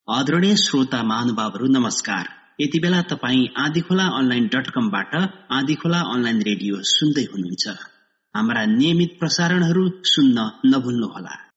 आदरणीय श्रोता महानुभावहरू नमस्कार। यति बेला तपाई आँधीखोला online.com-बाट आँधीखोला अनलाइन रेडियो सुन्दै हुनुहुन्छ। हाम्रा नियमित प्रसारणहरू सुन्न नभुल्नुहोला।